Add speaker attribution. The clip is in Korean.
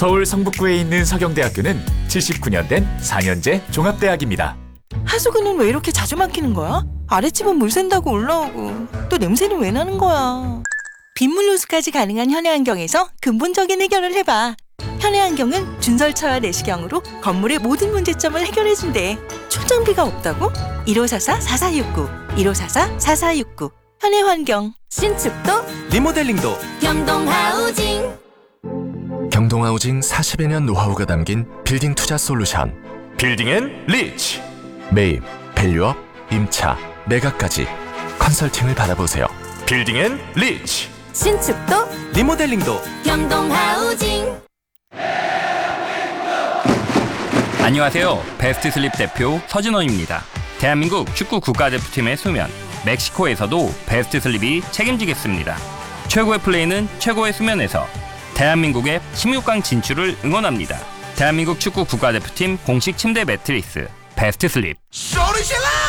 Speaker 1: 서울 성북구에 있는 서경대학교는 79년 된 4년제 종합대학입니다.
Speaker 2: 하수구는 왜 이렇게 자주 막히는 거야? 아랫집은 물 샌다고 올라오고 또 냄새는 왜 나는 거야? 빗물 누수까지 가능한 현해환경에서 근본적인 해결을 해봐. 현해환경은 준설차와 내시경으로 건물의 모든 문제점을 해결해준대. 초장비가 없다고? 1544-4469 1544-4469 현해환경.
Speaker 3: 신축도
Speaker 4: 리모델링도
Speaker 3: 경동하우징.
Speaker 5: 경동하우징 40여 년 노하우가 담긴 빌딩 투자 솔루션.
Speaker 4: 빌딩 앤 리치.
Speaker 5: 매입, 밸류업, 임차, 매각까지 컨설팅을 받아보세요.
Speaker 4: 빌딩 앤 리치.
Speaker 3: 신축도
Speaker 4: 리모델링도
Speaker 3: 경동하우징.
Speaker 6: 안녕하세요. 베스트슬립 대표 서진원입니다. 대한민국 축구 국가대표팀의 수면, 멕시코에서도 베스트슬립이 책임지겠습니다. 최고의 플레이는 최고의 수면에서. 대한민국의 16강 진출을 응원합니다. 대한민국 축구 국가대표팀 공식 침대 매트리스 베스트슬립.
Speaker 4: 소리질러!